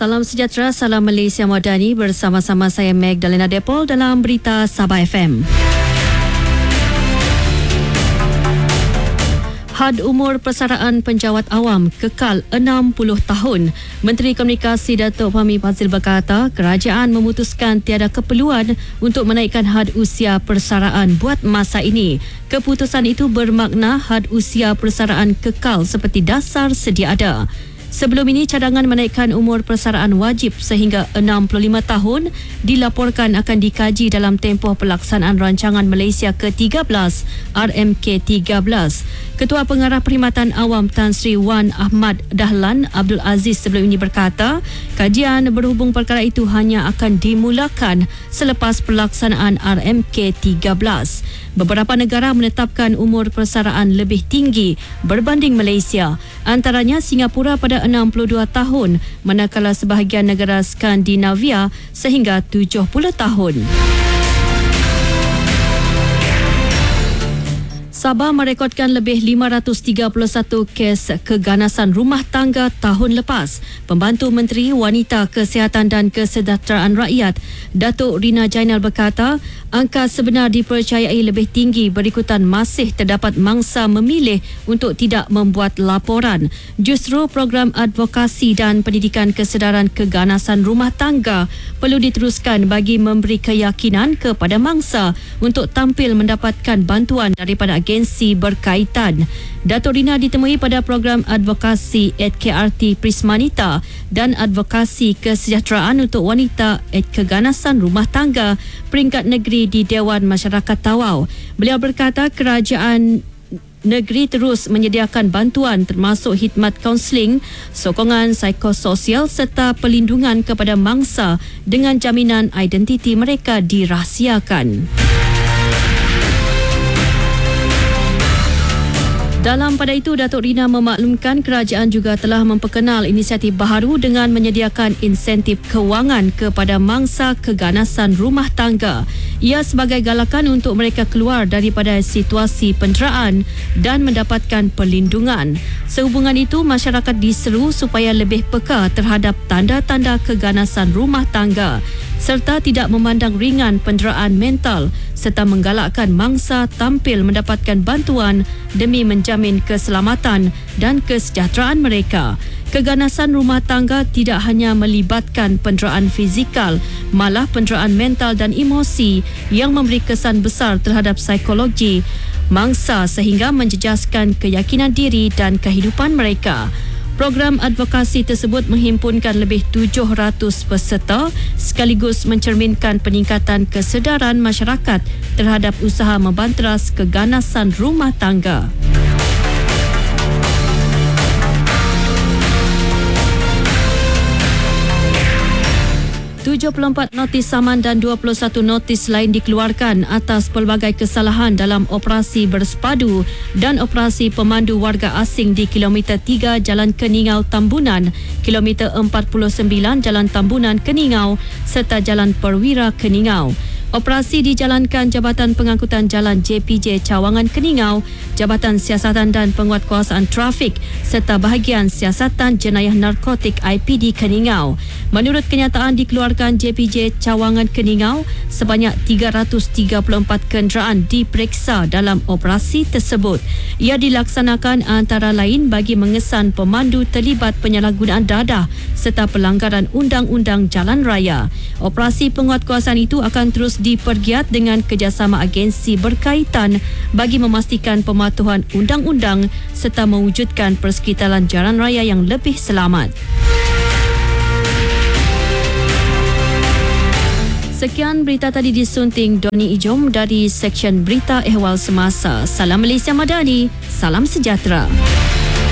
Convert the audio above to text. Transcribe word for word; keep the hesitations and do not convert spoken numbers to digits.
Salam sejahtera, salam Malaysia Madani, bersama-sama saya Magdalena Depol dalam Berita Sabah F M. Had umur persaraan penjawat awam kekal enam puluh tahun. Menteri Komunikasi Datuk Fahmi Fadzil berkata, kerajaan memutuskan tiada keperluan untuk menaikkan had usia persaraan buat masa ini. Keputusan itu bermakna had usia persaraan kekal seperti dasar sedia ada. Sebelum ini, cadangan menaikkan umur persaraan wajib sehingga enam puluh lima tahun dilaporkan akan dikaji dalam tempoh pelaksanaan rancangan Malaysia ke tiga belas R M K tiga belas. Ketua Pengarah Perkhidmatan Awam Tan Sri Wan Ahmad Dahlan Abdul Aziz sebelum ini berkata, kajian berhubung perkara itu hanya akan dimulakan selepas pelaksanaan R M K tiga belas. Beberapa negara menetapkan umur persaraan lebih tinggi berbanding Malaysia. Antaranya Singapura pada enam puluh dua tahun, manakala sebahagian negara Skandinavia sehingga tujuh puluh tahun. Sabah merekodkan lebih lima ratus tiga puluh satu kes keganasan rumah tangga tahun lepas. Pembantu Menteri Wanita, Kesihatan dan Kesejahteraan Rakyat, Datuk Rina Jainal berkata, angka sebenar dipercayai lebih tinggi berikutan masih terdapat mangsa memilih untuk tidak membuat laporan. Justru program advokasi dan pendidikan kesedaran keganasan rumah tangga perlu diteruskan bagi memberi keyakinan kepada mangsa untuk tampil mendapatkan bantuan daripada agensi berkaitan. Datuk Rina ditemui pada program advokasi at K R T Prismanita dan advokasi kesejahteraan untuk wanita at keganasan rumah tangga peringkat negeri di Dewan Masyarakat Tawau. Beliau berkata kerajaan negeri terus menyediakan bantuan termasuk khidmat kaunseling, sokongan psikososial serta perlindungan kepada mangsa dengan jaminan identiti mereka dirahsiakan. Dalam pada itu, Datuk Rina memaklumkan kerajaan juga telah memperkenal inisiatif baharu dengan menyediakan insentif kewangan kepada mangsa keganasan rumah tangga. Ia sebagai galakan untuk mereka keluar daripada situasi penderaan dan mendapatkan perlindungan. Sehubungan itu, masyarakat diseru supaya lebih peka terhadap tanda-tanda keganasan rumah tangga serta tidak memandang ringan penderaan mental serta menggalakkan mangsa tampil mendapatkan bantuan demi menjamin keselamatan dan kesejahteraan mereka. Keganasan rumah tangga tidak hanya melibatkan penderaan fizikal, malah penderaan mental dan emosi yang memberi kesan besar terhadap psikologi mangsa sehingga menjejaskan keyakinan diri dan kehidupan mereka. Program advokasi tersebut menghimpunkan lebih tujuh ratus peserta sekaligus mencerminkan peningkatan kesedaran masyarakat terhadap usaha membanteras keganasan rumah tangga. tujuh puluh empat notis saman dan dua puluh satu notis lain dikeluarkan atas pelbagai kesalahan dalam operasi bersepadu dan operasi pemandu warga asing di kilometer tiga Jalan Keningau Tambunan, kilometer empat puluh sembilan Jalan Tambunan Keningau serta Jalan Perwira Keningau. Operasi dijalankan Jabatan Pengangkutan Jalan J P J Cawangan Keningau, Jabatan Siasatan dan Penguatkuasaan Trafik serta bahagian Siasatan Jenayah Narkotik I P D Keningau. Menurut kenyataan dikeluarkan J P J Cawangan Keningau, sebanyak tiga ratus tiga puluh empat kenderaan diperiksa dalam operasi tersebut. Ia dilaksanakan antara lain bagi mengesan pemandu terlibat penyalahgunaan dadah serta pelanggaran undang-undang jalan raya. Operasi penguatkuasaan itu akan terus dipergiat dengan kerjasama agensi berkaitan bagi memastikan pematuhan undang-undang serta mewujudkan persekitaran jalan raya yang lebih selamat. Sekian berita tadi disunting Doni Ijom dari Seksyen Berita Ehwal Semasa. Salam Malaysia Madani, salam sejahtera.